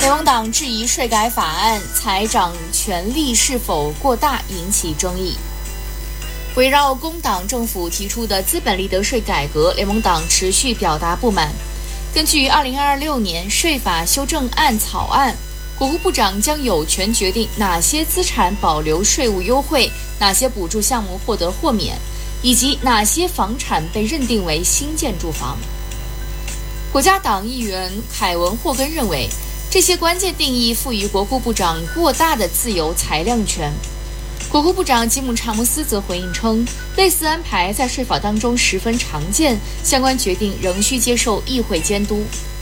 联盟党质疑税改法案财长权力是否过大，引起争议。围绕工党政府提出的资本利得税改革，联盟党持续表达不满。根据2026年税法修正案草案，国库部长将有权决定哪些资产保留税务优惠，哪些补助项目获得豁免，以及哪些房产被认定为新建住房。国家党议员凯文·霍根认为，这些关键定义赋予国库部长过大的自由裁量权。国库部长吉姆·查姆斯则回应称，类似安排在税法当中十分常见，相关决定仍需接受议会监督。